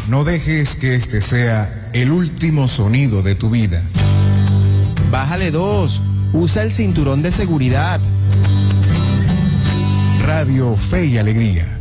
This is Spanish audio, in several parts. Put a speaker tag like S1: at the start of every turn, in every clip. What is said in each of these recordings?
S1: No dejes que este sea el último sonido de tu vida.
S2: Bájale 2. Usa el cinturón de seguridad.
S1: Radio Fe y Alegría.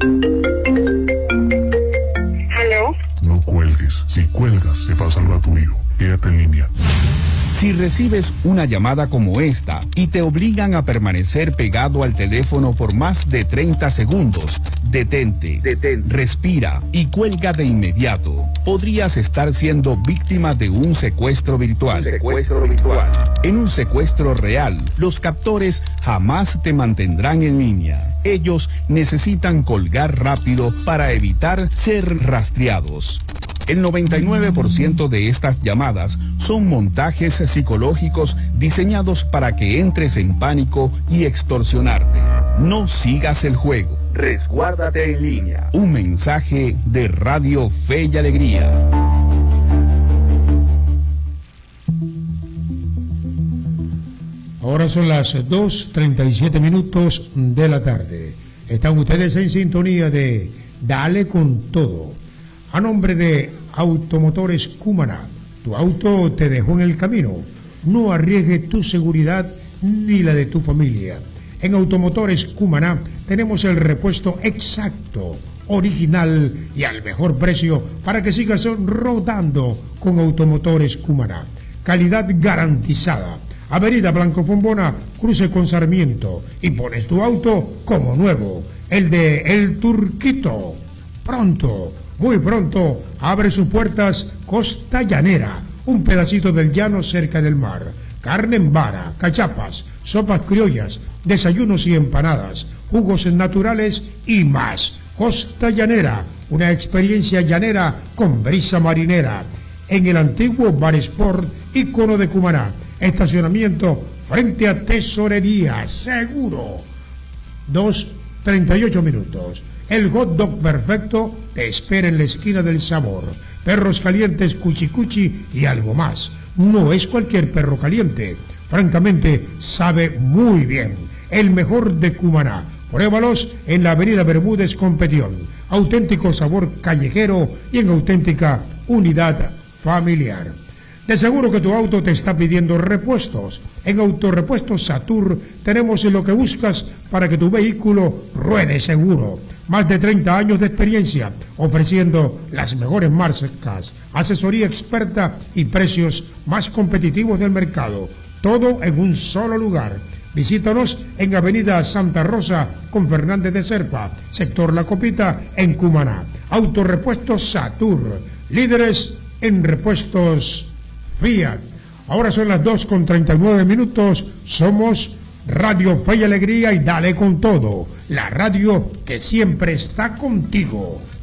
S3: ¿Aló?
S4: No cuelgues. Si cuelgas, se pasa algo a tu hijo. Quédate en línea.
S5: Si recibes una llamada como esta y te obligan a permanecer pegado al teléfono por más de 30 segundos, detente, respira y cuelga de inmediato. Podrías estar siendo víctima de un secuestro virtual. En un secuestro real, los captores jamás te mantendrán en línea. Ellos necesitan colgar rápido para evitar ser rastreados. El 99% de estas llamadas son montajes psicológicos diseñados para que entres en pánico y extorsionarte. No sigas el juego. Resguárdate en línea. Un mensaje de Radio Fe y Alegría.
S6: Ahora son las 2:37 de la tarde. Están ustedes en sintonía de Dale con Todo. A nombre de Automotores Cumaná, tu auto te dejó en el camino. No arriesgue tu seguridad ni la de tu familia. En Automotores Cumaná tenemos el repuesto exacto, original y al mejor precio para que sigas rodando con Automotores Cumaná. Calidad garantizada. Avenida Blanco Fombona, cruce con Sarmiento, y pones tu auto como nuevo. El de El Turquito. Pronto, muy pronto, abre sus puertas Costa Llanera, un pedacito del llano cerca del mar. Carne en vara, cachapas, sopas criollas, desayunos y empanadas, jugos naturales y más. Costa Llanera, una experiencia llanera con brisa marinera. En el antiguo Bar Sport, ícono de Cumaná. Estacionamiento frente a Tesorería, seguro. 2:38. El hot dog perfecto te espera en la esquina del sabor. Perros calientes, cuchi cuchi y algo más. No es cualquier perro caliente. Francamente, sabe muy bien. El mejor de Cumaná. Pruébalos en la avenida Bermúdez con Petión. Auténtico sabor callejero y en auténtica unidad familiar. De seguro que tu auto te está pidiendo repuestos. En Autorepuestos Satur tenemos lo que buscas para que tu vehículo ruede seguro. Más de 30 años de experiencia, ofreciendo las mejores marcas, asesoría experta y precios más competitivos del mercado. Todo en un solo lugar. Visítanos en Avenida Santa Rosa con Fernández de Serpa, sector La Copita, en Cumaná. Autorepuestos Satur, líderes en repuestos Fiat. Ahora son las 2:39. Somos Radio Fe y Alegría y Dale con Todo, la radio que siempre está contigo.